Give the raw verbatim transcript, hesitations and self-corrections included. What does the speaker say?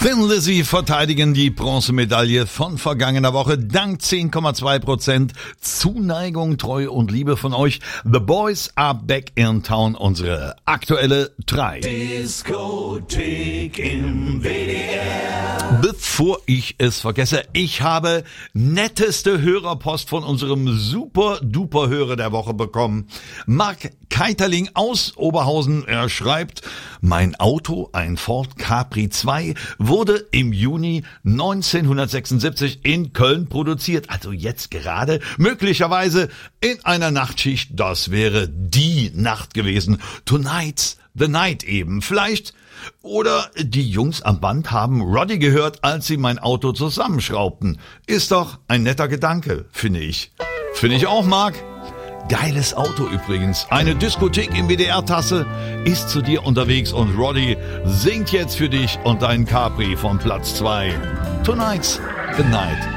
Thin Lizzy verteidigen die Bronzemedaille von vergangener Woche dank zehn Komma zwei Prozent Zuneigung, Treue und Liebe von euch. The Boys are back in town, unsere aktuelle drei. Diskothek im W D R. Bevor ich es vergesse, ich habe netteste Hörerpost von unserem super-duper-Hörer der Woche bekommen. Mark Keiterling aus Oberhausen, er schreibt: Mein Auto, ein Ford Capri zwei, wurde im Juni neunzehnhundertsechsundsiebzig in Köln produziert. Also jetzt gerade, möglicherweise in einer Nachtschicht. Das wäre die Nacht gewesen. Tonight's the night eben. Vielleicht. Oder die Jungs am Band haben Roddy gehört, als sie mein Auto zusammenschraubten. Ist doch ein netter Gedanke, finde ich. Finde ich auch, Marc. Geiles Auto übrigens. Eine Diskothek im W D R-Tasse ist zu dir unterwegs und Roddy singt jetzt für dich und deinen Capri von Platz zwei. Tonight's the night.